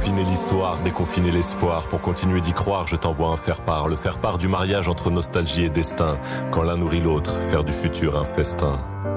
Confiner l'histoire, déconfiner l'espoir. Pour continuer d'y croire, je t'envoie un faire-part. Le faire-part du mariage entre nostalgie et destin. Quand l'un nourrit l'autre, faire du futur un festin.